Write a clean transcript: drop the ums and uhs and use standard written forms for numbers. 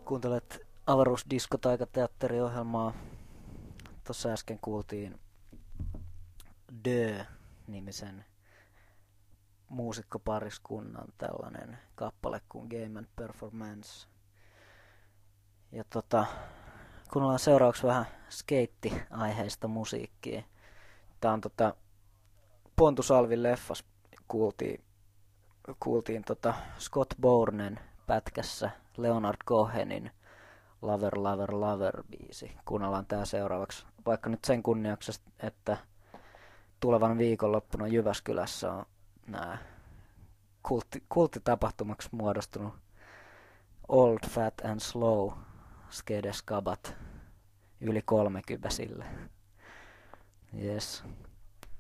Kuuntelet avaruusdiskotaikateatteriohjelmaa. Tuossa äsken kuultiin Dö-nimisen muusikkopariskunnan tällainen kappale kuin Game and Performance. Ja kuunnellaan seuraavaksi vähän skeitti-aiheista musiikkia. Tää on Pontus Alvin leffas kuultiin Scott Bournen pätkässä Leonard Cohenin Lover, Lover, Lover-biisi. Kuunnellaan tää seuraavaksi. Vaikka nyt sen kunniaksi, että tulevan viikonloppuna Jyväskylässä on nää kulttitapahtumaksi muodostunut Old, Fat and Slow Skedeskabat yli 30 sille. Yes.